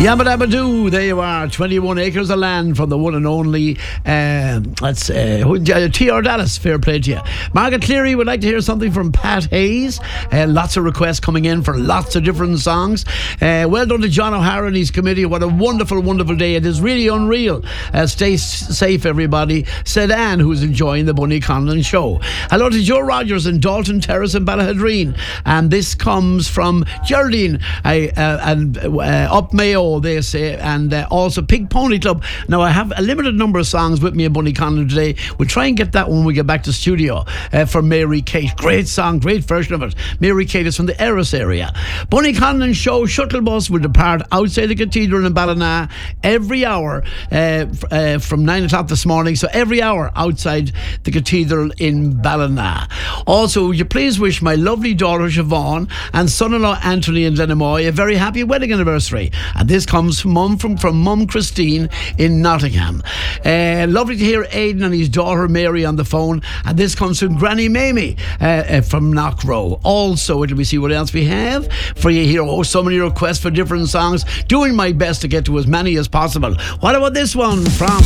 Yabba Dabba Doo, there you are, 21 acres of land from the one and only T.R. Dallas. Fair play to you. Margaret Cleary would like to hear something from Pat Hayes. Lots of requests coming in for lots of different songs. Well done to John O'Hara and his committee. What a wonderful, wonderful day. It is really unreal. Stay safe, everybody, said Anne, who's enjoying the Bunny Conlon show. Hello to Joe Rogers in Dalton Terrace in Ballahadreen. And this comes from Geraldine and Up Mayo, they say, and also Pig Pony Club. Now, I have a limited number of songs with me in Bunny Conlon today. We'll try and get that when we get back to studio for Mary Kate. Great song, great version of it. Mary Kate is from the Erris area. Bunny Conlon show shuttle bus will depart outside the cathedral in Ballina every hour from 9 o'clock this morning. So every hour outside the cathedral in Ballina. Also, would you please wish my lovely daughter Siobhan and son-in-law Anthony and Lenamoy a very happy wedding anniversary. And this comes from Mum Christine in Nottingham. Lovely to hear Aidan and his daughter Mary on the phone. And this comes from Granny Mamie from Knockrow. Also, let me see what else we have for you here. Oh, so many requests for different songs. Doing my best to get to as many as possible. What about this one from